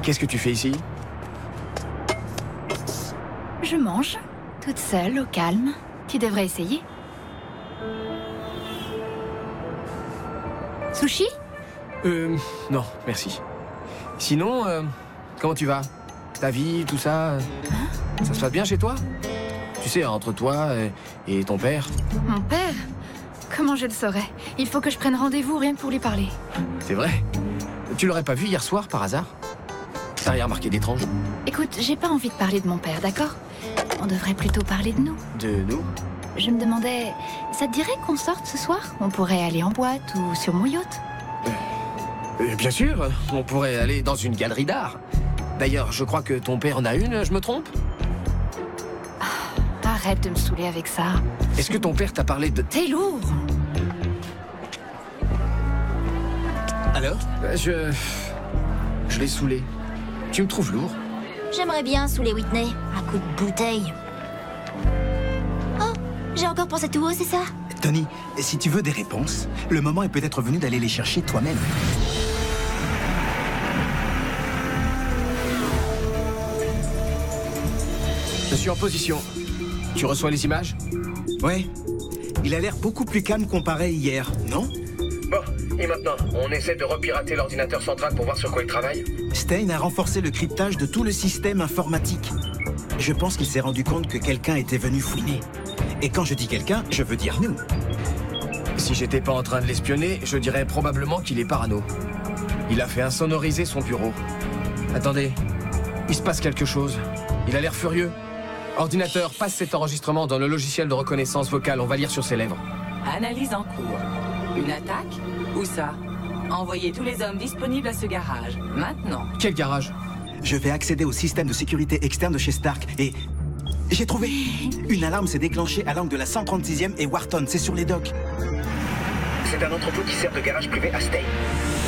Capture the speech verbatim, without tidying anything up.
Qu'est-ce que tu fais ici? Je mange, toute seule, au calme. Tu devrais essayer. Sushi? Euh, non, merci. Sinon, euh, comment tu vas? Ta vie, tout ça, euh, Hein? ça se passe bien chez toi? Tu sais, entre toi et, et ton père. Mon père? Comment je le saurais? Il faut que je prenne rendez-vous rien que pour lui parler. C'est vrai? Tu l'aurais pas vu hier soir, par hasard? T'as rien remarqué d'étrange? Écoute, j'ai pas envie de parler de mon père, d'accord? On devrait plutôt parler de nous. De nous? Je me demandais, ça te dirait qu'on sorte ce soir? On pourrait aller en boîte ou sur mon yacht. Euh, bien sûr, on pourrait aller dans une galerie d'art. D'ailleurs, je crois que ton père en a une, je me trompe? Arrête de me saouler avec ça. Est-ce que ton père t'a parlé de... T'es lourd. Alors? Euh, Je... Je l'ai saoulé. Tu me trouves lourd? J'aimerais bien saouler Whitney, à coup de bouteille. Oh, j'ai encore pensé tout haut, c'est ça? Tony, si tu veux des réponses, le moment est peut-être venu d'aller les chercher toi-même. Je suis en position. Tu reçois les images? Ouais. Il a l'air beaucoup plus calme comparé à hier, non? Bon, et maintenant, on essaie de repirater l'ordinateur central pour voir sur quoi il travaille? Stein a renforcé le cryptage de tout le système informatique. Je pense qu'il s'est rendu compte que quelqu'un était venu fouiner. Et quand je dis quelqu'un, je veux dire nous. Si j'étais pas en train de l'espionner, je dirais probablement qu'il est parano. Il a fait insonoriser son bureau. Attendez, il se passe quelque chose. Il a l'air furieux. Ordinateur, passe cet enregistrement dans le logiciel de reconnaissance vocale. On va lire sur ses lèvres. Analyse en cours. Une attaque? Où ça? Envoyez tous les hommes disponibles à ce garage. Maintenant. Quel garage? Je vais accéder au système de sécurité externe de chez Stark et... J'ai trouvé! Une alarme s'est déclenchée à l'angle de la cent trente-sixième et Wharton, c'est sur les docks. C'est un entrepôt qui sert de garage privé à Stein.